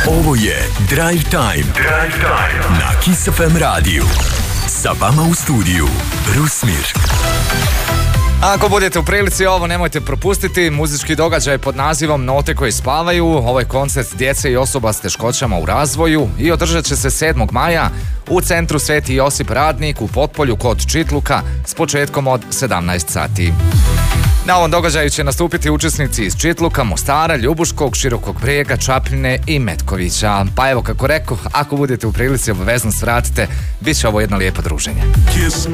Ovo je Drive Time na Kiss FM radiju. Sa vama u studiju Rusmir. Ako budete u prilici ovo, nemojte propustiti muzički događaj pod nazivom Note koje spavaju. Ovo je koncert djece i osoba s teškoćama u razvoju i održat će se 7. maja u centru Sveti Josip Radnik u Potpolju kod Čitluka s početkom od 17 sati. Na ovom događaju će nastupiti učesnici iz Čitluka, Mostara, Ljubuškog, Širokog Brijega, Čapljine i Metkovića. Pa evo, kako rekoh, ako budete u prilici, obavezno svratite, bit će ovo jedno lijepo druženje. Kiss